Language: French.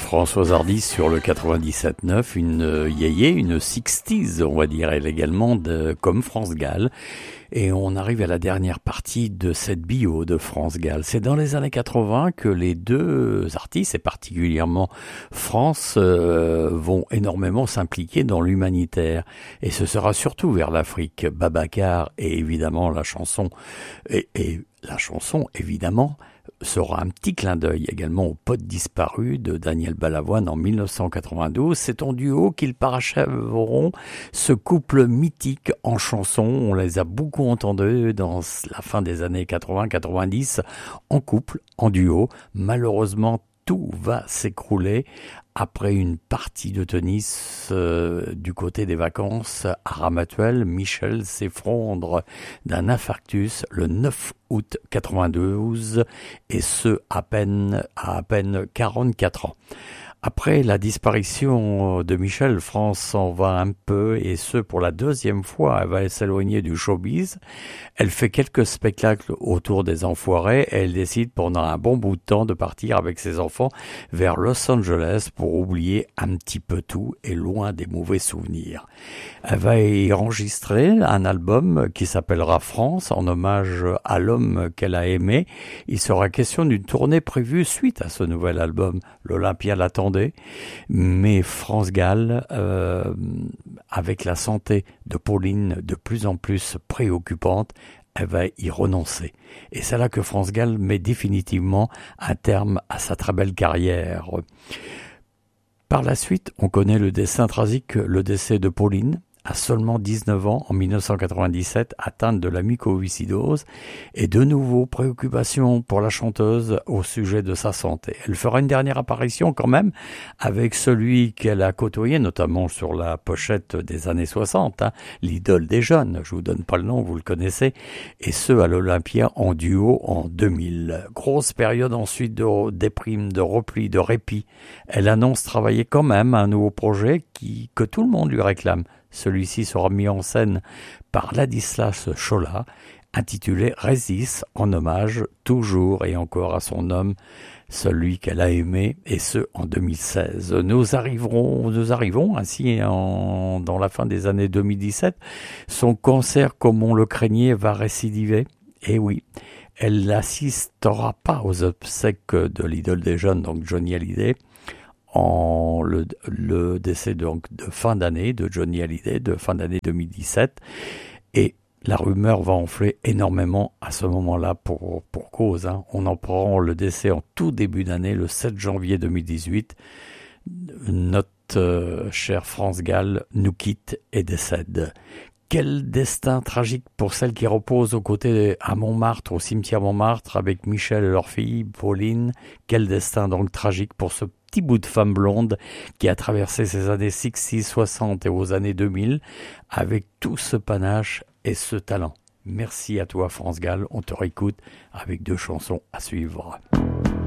Françoise Hardy sur le 97.9, une yéyé, une 60s, on va dire, elle également, comme France Gall. Et on arrive à la dernière partie de cette bio de France Gall. C'est dans les années 80 que les deux artistes, et particulièrement France, vont énormément s'impliquer dans l'humanitaire. Et ce sera surtout vers l'Afrique. Babacar et évidemment la chanson, et la chanson évidemment, sera un petit clin d'œil également aux Potes disparus de Daniel Balavoine en 1992. C'est en duo qu'ils parachèveront ce couple mythique en chanson. On les a beaucoup entendus dans la fin des années 80-90 en couple, en duo. Malheureusement, tout va s'écrouler après une partie de tennis du côté des vacances à Ramatuelle. Michel s'effondre d'un infarctus le 9 août 92 et ce à peine 44 ans. Après la disparition de Michel, France s'en va un peu, et ce pour la deuxième fois. Elle va s'éloigner du showbiz. Elle fait quelques spectacles autour des Enfoirés et elle décide pendant un bon bout de temps de partir avec ses enfants vers Los Angeles pour oublier un petit peu tout et loin des mauvais souvenirs. Elle va y enregistrer un album qui s'appellera France en hommage à l'homme qu'elle a aimé. Il sera question d'une tournée prévue suite à ce nouvel album. L'Olympia l'attendait, mais France Gall, avec la santé de Pauline de plus en plus préoccupante, elle va y renoncer. Et c'est là que France Gall met définitivement un terme à sa très belle carrière. Par la suite, on connaît le destin tragique, le décès de Pauline, à seulement 19 ans, en 1997, atteinte de la mucoviscidose, et de nouveau préoccupations pour la chanteuse au sujet de sa santé. Elle fera une dernière apparition quand même avec celui qu'elle a côtoyé, notamment sur la pochette des années 60, l'idole des jeunes, je vous donne pas le nom, vous le connaissez, et ce à l'Olympia en duo en 2000. Grosse période ensuite de déprime, de repli, de répit. Elle annonce travailler quand même à un nouveau projet que tout le monde lui réclame. Celui-ci sera mis en scène par Ladislas Chola, intitulé Résiste, en hommage toujours et encore à son homme, celui qu'elle a aimé, et ce en 2016. Nous arrivons ainsi dans la fin des années 2017. Son cancer, comme on le craignait, va récidiver. Et oui, elle n'assistera pas aux obsèques de l'idole des jeunes, donc Johnny Hallyday, en le décès donc de fin d'année de Johnny Hallyday, de fin d'année 2017, et la rumeur va enfler énormément à ce moment-là pour cause. On en prend le décès en tout début d'année, le 7 janvier 2018. Notre chère France Gall nous quitte et décède. Quel destin tragique pour celle qui repose aux côtés à Montmartre, au cimetière Montmartre, avec Michel et leur fille, Pauline. Quel destin donc tragique pour ce petit bout de femme blonde qui a traversé ces années 60, 60 et aux années 2000 avec tout ce panache et ce talent. Merci à toi France Gall, on te réécoute avec 2 chansons à suivre.